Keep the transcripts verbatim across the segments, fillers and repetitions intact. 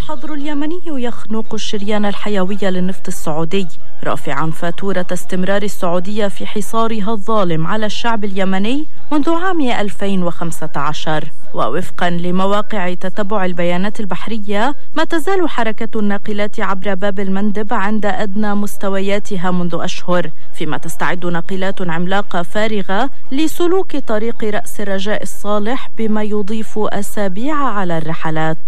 الحظر اليمني يخنق الشريان الحيوي للنفط السعودي، رافعا فاتورة استمرار السعودية في حصارها الظالم على الشعب اليمني منذ عام ألفين وخمسة عشر. ووفقا لمواقع تتبع البيانات البحرية، ما تزال حركة الناقلات عبر باب المندب عند أدنى مستوياتها منذ أشهر، فيما تستعد ناقلات عملاقة فارغة لسلوك طريق رأس الرجاء الصالح بما يضيف أسابيع على الرحلات.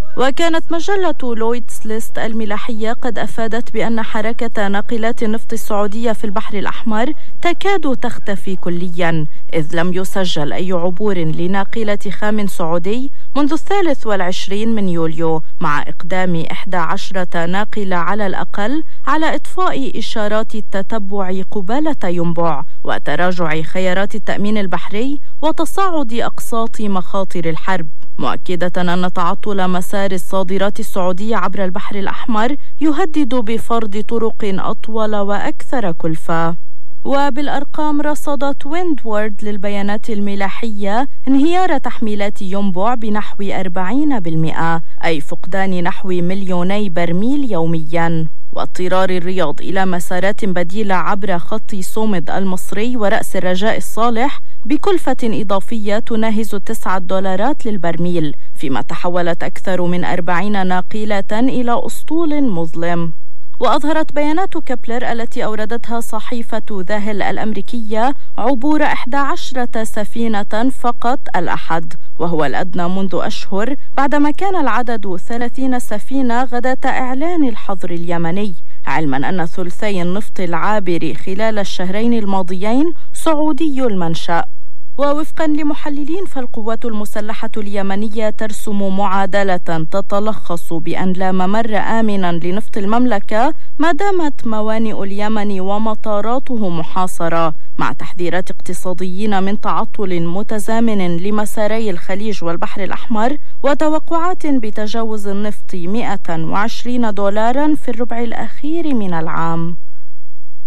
وكانت مجلة لويدز ليست الملاحية قد أفادت بأن حركة ناقلات النفط السعودية في البحر الأحمر تكاد تختفي كليا، إذ لم يسجل أي عبور لناقلة خام سعودي منذ الثالث والعشرين من يوليو، مع إقدام إحدى عشرة ناقلة على الأقل على إطفاء إشارات التتبع قبالة ينبع، وتراجع خيارات التأمين البحري، وتصاعد أقساط مخاطر الحرب، مؤكدة أن تعطل مسار الصادرات السعودية عبر البحر الأحمر يهدد بفرض طرق أطول وأكثر كلفة. وبالأرقام، رصدت ويندوارد للبيانات الملاحية انهيار تحميلات ينبع بنحو أربعين بالمئة، أي فقدان نحو مليوني برميل يوميا. واضطرار الرياض إلى مسارات بديلة عبر خط صومد المصري ورأس الرجاء الصالح بكلفة إضافية تناهز تسعة دولارات للبرميل، فيما تحولت أكثر من أربعين ناقلة إلى أسطول مظلم. وأظهرت بيانات كبلر التي أوردتها صحيفة ذاهل الأمريكية عبور إحدى عشرة سفينة فقط الأحد، وهو الأدنى منذ أشهر، بعدما كان العدد ثلاثين سفينة غداة إعلان الحظر اليمني، علما أن ثلثي النفط العابر خلال الشهرين الماضيين سعودي المنشأ. ووفقا لمحللين، فالقوات المسلحة اليمنية ترسم معادلة تتلخص بأن لا ممر آمنا لنفط المملكة ما دامت موانئ اليمن ومطاراته محاصرة، مع تحذيرات اقتصاديين من تعطل متزامن لمساري الخليج والبحر الأحمر، وتوقعات بتجاوز النفط مئة وعشرين دولارا في الربع الأخير من العام.